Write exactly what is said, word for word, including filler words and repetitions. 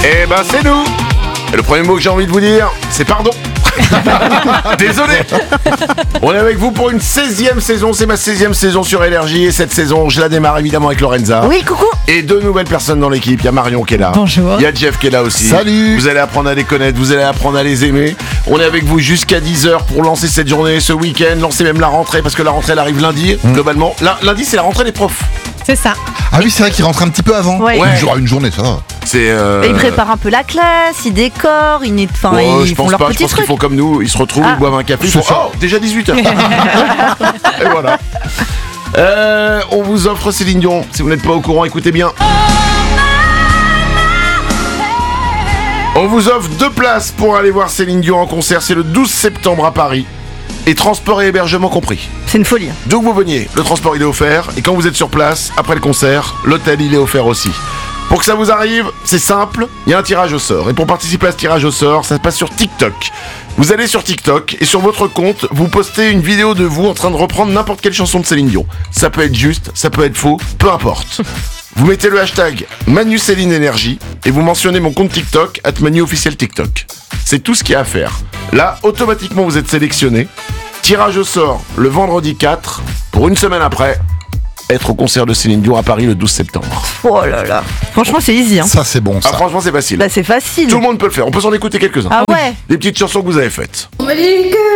Eh ben c'est nous. Et le premier mot que j'ai envie de vous dire, c'est pardon. Désolé. On est avec vous pour une seizième saison. C'est ma seizième saison sur Énergie. Et cette saison, je la démarre évidemment avec Lorenza. Oui, coucou. Et deux nouvelles personnes dans l'équipe. Il y a Marion qui est là. Bonjour. Il y a Jeff qui est là aussi. Salut. Vous allez apprendre à les connaître, vous allez apprendre à les aimer. On est avec vous jusqu'à dix heures pour lancer cette journée, ce week-end, lancer même la rentrée, parce que la rentrée elle arrive lundi, mmh. globalement. L- lundi c'est la rentrée des profs. C'est ça. Ah oui, c'est vrai qu'il rentre un petit peu avant. Ouais. Une, jour- une journée, ça va. C'est euh... Et ils préparent un peu la classe, ils décorent, ils, enfin, Oh, ils je font pense leurs pas, je petits pense qu'ils trucs. font comme nous, ils se retrouvent, Ah. ils boivent un café, ils C'est font ça. oh, déjà dix-huit heures. Et voilà. Euh, on vous offre Céline Dion, si vous n'êtes pas au courant, écoutez bien. On vous offre deux places pour aller voir Céline Dion en concert, c'est le douze septembre à Paris. Et transport et hébergement compris. C'est une folie. D'où que vous veniez, le transport il est offert, et quand vous êtes sur place, après le concert, l'hôtel il est offert aussi. Pour que ça vous arrive, c'est simple, il y a un tirage au sort. Et pour participer à ce tirage au sort, ça se passe sur TikTok. Vous allez sur TikTok, et sur votre compte, vous postez une vidéo de vous en train de reprendre n'importe quelle chanson de Céline Dion. Ça peut être juste, ça peut être faux, peu importe. Vous mettez le hashtag Manu Céline Énergie, et vous mentionnez mon compte TikTok, at Manu officiel TikTok. C'est tout ce qu'il y a à faire. Là, automatiquement, vous êtes sélectionné. Tirage au sort le vendredi quatre, pour une semaine après, être au concert de Céline Dion à Paris le douze septembre. Oh là là. Franchement, c'est easy. Hein. Ça, c'est bon, ça. Ah, franchement, c'est facile. Bah, c'est facile. Tout le monde peut le faire. On peut s'en écouter quelques-uns. Ah ouais. Des petites chansons que vous avez faites. On m'a dit que